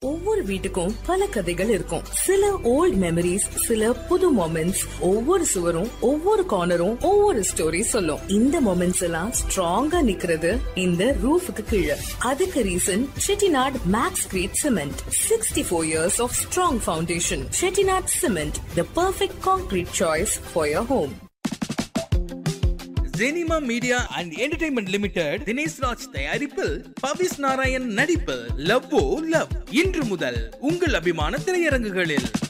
ஒவ்வொரு வீட்டுக்கும் பல கதைகள் இருக்கும். சில ஓல்ட் மெமரிஸ், சில புது மொமெண்ட்ஸ். ஒவ்வொரு சுவரும் ஒவ்வொரு கார்னரும் ஒவ்வொரு ஸ்டோரி சொல்லும். இந்த மொமெண்ட்ஸ் எல்லாம் ஸ்ட்ராங்கா நிக்கிறது இந்த ரூஃபுக்கு கீழே. அதுக்கு reason Chettinad maths great cement. 64 years of strong foundation. Chettinad Cement, the perfect concrete choice for your home. Jenima media and entertainment limited Dinesh Raj தயாரிப்பில் பவிஸ் நாராயண் நடிப்பில் லவ்வோ லவ் இன்று முதல் உங்கள் அபிமான திரையரங்குகளில்.